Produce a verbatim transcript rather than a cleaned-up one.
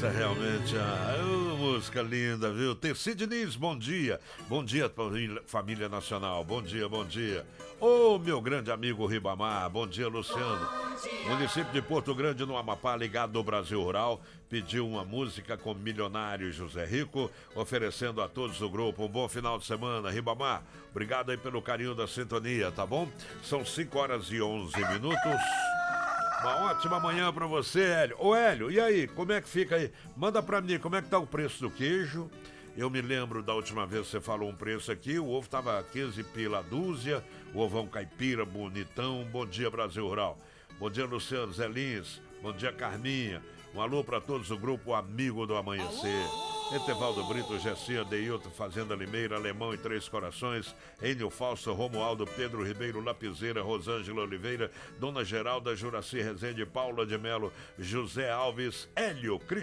essa realmente é uma música linda, viu? Terci Diniz, bom dia. Bom dia, família nacional. Bom dia, bom dia. Ô, meu grande amigo Ribamar, bom dia, Luciano. Município de Porto Grande, no Amapá, ligado do Brasil Rural, pediu uma música com Milionário José Rico, oferecendo a todos do grupo um bom final de semana. Ribamar, obrigado aí pelo carinho da sintonia, tá bom? São cinco horas e onze minutos. Uma ótima manhã pra você, Hélio. Ô, Hélio, e aí, como é que fica aí? Manda pra mim, como é que tá o preço do queijo? Eu me lembro da última vez que você falou um preço aqui, o ovo tava quinze pila a dúzia, o ovão caipira, bonitão. Bom dia, Brasil Rural. Bom dia, Luciano, Zé Lins. Bom dia, Carminha. Um alô pra todos do grupo Amigo do Amanhecer. Etevaldo Brito, Gessinha, Deilton, Fazenda Limeira, Alemão e Três Corações, Enio Falso, Romualdo, Pedro Ribeiro, Lapiseira, Rosângela Oliveira, Dona Geralda, Juraci Rezende, Paula de Melo, José Alves, Hélio Cristiano.